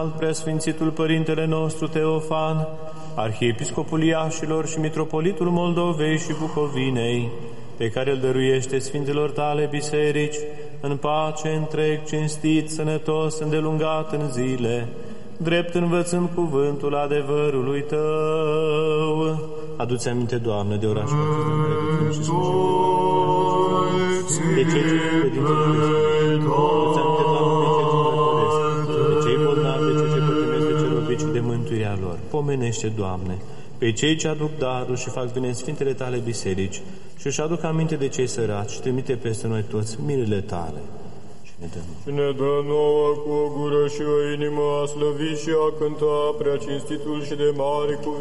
Preasfințitul Părintele nostru Teofan, Arhiepiscopul Iașilor și Mitropolitul Moldovei și Bucovinei, pe care îl dăruiește Sfinților tale biserici, în pace, întreg, cinstit, sănătos, îndelungat în zile, drept învățând cuvântul adevărului Tău. Adu-ți aminte, Doamne, de orașul acesta, de cei ce de mântuirea lor. Pomenește, Doamne, pe cei ce aduc darul și fac bine în Sfintele Tale biserici și își aduc aminte de cei săraci și trimite peste noi toți mirile Tale. Și ne dă nouă cu o gură și o inimă a slăvi și a cânta prea cinstitul și de mare cuvânt